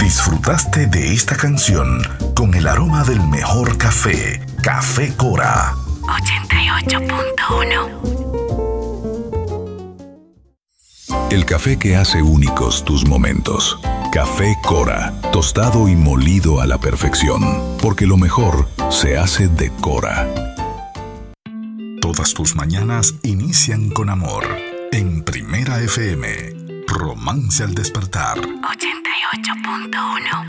Disfrutaste de esta canción con el aroma del mejor café, Café Cora. 88.1. El café que hace únicos tus momentos. Café Cora, tostado y molido a la perfección, porque lo mejor se hace de Cora. Todas tus mañanas inician con amor. En Primera FM, Romance al Despertar. 88.1.